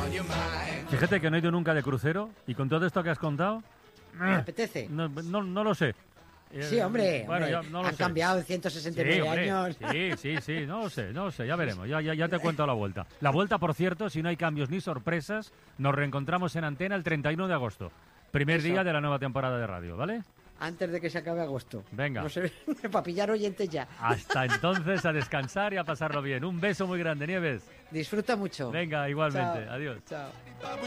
Fíjate que no he ido nunca de crucero y con todo esto que has contado... ¿Me apetece? No lo sé. Sí, hombre, bueno, hombre, ya no lo han sé. cambiado en 169 años. Sí, no lo sé, ya veremos, ya te cuento la vuelta. La vuelta, por cierto, si no hay cambios ni sorpresas, nos reencontramos en antena el 31 de agosto, primer día de la nueva temporada de radio, ¿vale? Antes de que se acabe agosto. Venga. No sé, para pillar oyentes ya. Hasta entonces, a descansar y a pasarlo bien. Un beso muy grande, Nieves. Disfruta mucho. Venga, igualmente. Chao. Adiós. Chao.